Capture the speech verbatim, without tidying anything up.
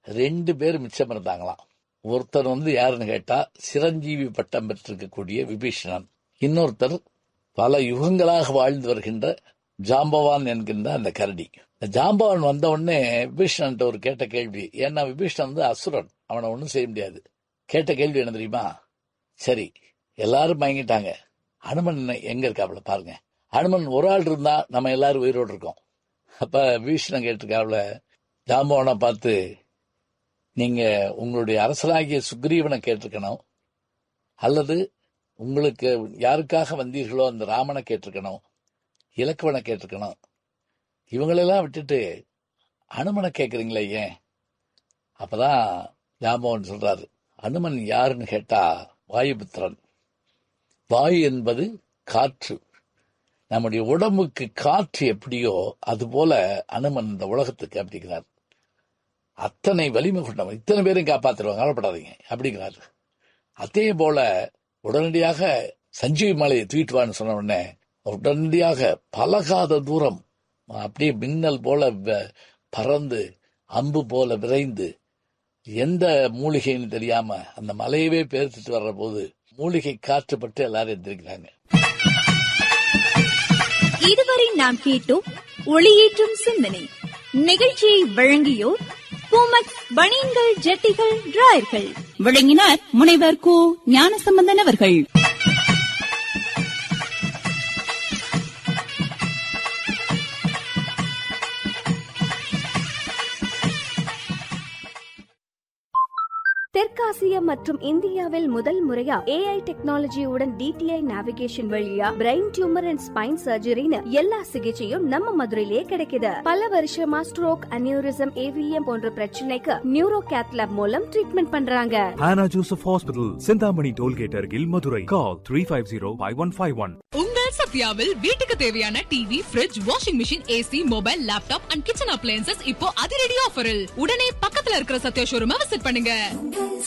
ரெண்டு பேர் மிச்சம் இருந்தாங்களாம். ஒருத்தர் வந்து யாருன்னு கேட்டா சிரஞ்சீவி பட்டம் பெற்றிருக்கக்கூடிய விபீஷணன், இன்னொருத்தர் பல யுகங்களாக வாழ்ந்து வருகின்ற ஜாம்பவான் என்கின்ற அந்த கரடி. ஜாம்பவான் வந்த உடனே விபீஷணன் ஒரு கேட்ட கேள்வி, ஏன்னா விபீஷணன் வந்து அசுரன், அவனை ஒன்றும் செய்ய முடியாது. கேட்ட கேள்வி என்ன தெரியுமா? சரி, எல்லாரும் மயங்கிட்டாங்க, அனுமன் எங்க இருக்காப்ல பாருங்க. அனுமன் ஒரு ஆள் இருந்தா நம்ம எல்லாரும் உயிரோடு இருக்கோம். அப்ப விபீஷணன் கேட்டிருக்காப்ல ஜாம்பவானை பார்த்து, நீங்க உங்களுடைய அரசராகிய சுக்ரீவனை கேட்டிருக்கணும், அல்லது உங்களுக்கு யாருக்காக வந்தீர்களோ அந்த ராமனை கேட்டிருக்கணும், இலக்குவனை கேட்டிருக்கணும். இவங்களெல்லாம் விட்டுட்டு அனுமனை கேட்குறீங்களே ஏன்? அப்பதான் ஜாம்பவன் சொல்றாரு, அனுமன் யாருன்னு கேட்டா வாயுபுத்திரன். வாயு என்பது காற்று. நம்முடைய உடம்புக்கு காற்று எப்படியோ அது போல அனுமன் இந்த உலகத்துக்கு அப்படிங்கிறார். அத்தனை வலிமை கொண்டவன், இத்தனை பேரையும் காப்பாத்திருவாங்க, கவலைப்படாதீங்க அப்படிங்கிறாரு. அதே போல உடனடியாக சஞ்சீவி மலையை தூக்கிட்டுவான்னு சொன்ன உடனே உடனடியாக பலகாத தூரம் அப்படியே மின்னல் போல பறந்து அம்பு போல விரைந்து எந்த மூலிகைன்னு தெரியாம அந்த மலையவே பேர்த்துட்டு வர்ற போது மூலிகை காற்றுப்பட்டு எல்லாரும் எந்திரிக்கிறாங்க. இதுவரை நாம் கேட்டோம் ஒளியேற்றும் சிந்தனை. நிகழ்ச்சியை வழங்கியோர் பூமக் பனியன்கள், ஜட்டிகள், டிராயர்கள். வழங்கினார் முனைவர் கு ஞானசம்பந்தன் அவர்கள். தெற்காசிய மற்றும் இந்தியாவில் முதல் முறையா ஏஐ டெக்னாலஜியுடன் டிடிஐ நேவிகேஷன் வழியா பிரெயின் டியூமர் அண்ட் ஸ்பைன் சர்ஜரின்னு எல்லா சிகிச்சையும் நம்ம மதுரையிலே கிடைக்குது. பல வருஷமா ஸ்ட்ரோக், அனியூரிசம், ஏவிஎம் போன்ற பிரச்சனைக்கு நியூரோ கேத்லாப் மூலம் ட்ரீட்மெண்ட் பண்றாங்க. Hannah Joseph Hospital, Sindhamani Tollgate அருகில் Madurai. Call three five zero five one five one. உங்கள் சத்யாவில் வீட்டுக்கு தேவையான TV, fridge, washing machine, AC, mobile, laptop and kitchen appliances இப்போ அதிரடி ஆஃபரில். உடனே பக்கத்துல இருக்கிற சத்யா ஷோரூமை விசிட் பண்ணுங்க.